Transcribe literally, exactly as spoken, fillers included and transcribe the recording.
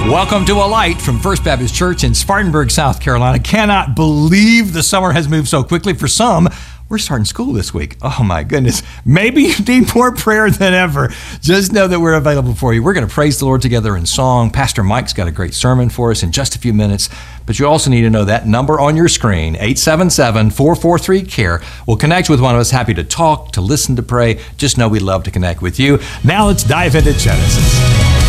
Welcome to A Light from First Baptist Church in Spartanburg, South Carolina. Cannot believe the summer has moved so quickly. For some, we're starting school this week. Oh my goodness. Maybe you need more prayer than ever. Just know that we're available for you. We're going to praise the Lord together in song. Pastor Mike's got a great sermon for us in just a few minutes. But you also need to know that number on your screen, eight seven seven, four four three, C A R E. We'll connect with one of us. Happy to talk, to listen, to pray. Just know we love to connect with you. Now let's dive into Genesis.